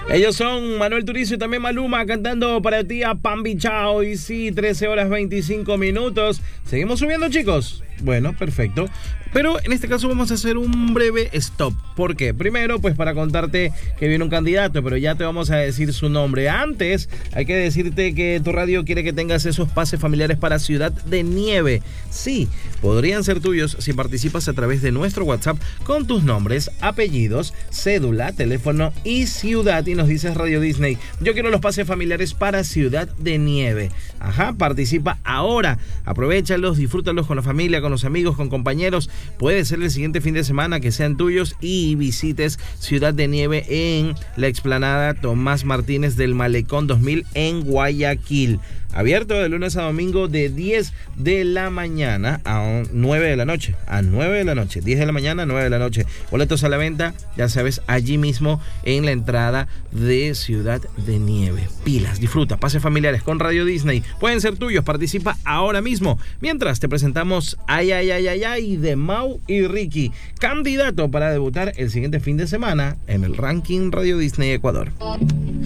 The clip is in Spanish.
Ellos son Manuel Turizo y también Maluma cantando para ti a Pambi Chao. Y sí, 13 horas 25 minutos. Seguimos subiendo, chicos. Bueno, perfecto. Pero en este caso vamos a hacer un breve stop. ¿Por qué? Primero, pues para contarte que viene un candidato, pero ya te vamos a decir su nombre. Antes, hay que decirte que tu radio quiere que tengas esos pases familiares para Ciudad de Nieve. Sí, podrían ser tuyos si participas a través de nuestro WhatsApp con tus nombres, apellidos, cédula, teléfono y ciudad. Y nos dices Radio Disney, yo quiero los pases familiares para Ciudad de Nieve. Ajá, participa ahora. Aprovéchalos, disfrútalos con la familia, con los amigos, con compañeros. Puede ser el siguiente fin de semana que sean tuyos y visites Ciudad de Nieve en la explanada Tomás Martínez del Malecón 2000 en Guayaquil. Abierto de lunes a domingo de 10 de la mañana a 9 de la noche. A 9 de la noche. 10 de la mañana a 9 de la noche. Boletos a la venta, ya sabes, allí mismo en la entrada de Ciudad de Nieve. Pilas, disfruta, pases familiares con Radio Disney. Pueden ser tuyos, participa ahora mismo. Mientras te presentamos Ay, ay, ay, ay, ay de Mau y Ricky. Candidato para debutar el siguiente fin de semana en el ranking Radio Disney Ecuador.